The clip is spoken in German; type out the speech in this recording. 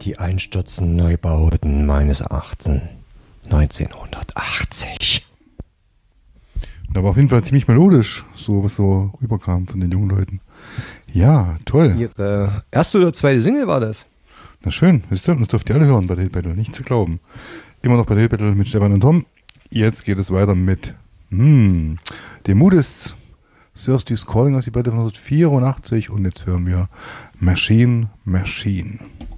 Die einstürzenden Neubauten meines Erachtens 1980. Da war auf jeden Fall ziemlich melodisch, so was so rüberkam von den jungen Leuten. Ja, toll. Ihre erste oder zweite Single war das? Na schön, wisst ihr, das dürft ihr alle hören bei der Hit Battle, nicht zu glauben. Immer noch bei der Hit Battle mit Stefan und Tom. Jetzt geht es weiter mit den Moodists. Thirsty's Calling aus die Platte von 1984 und jetzt hören wir Machine Machine.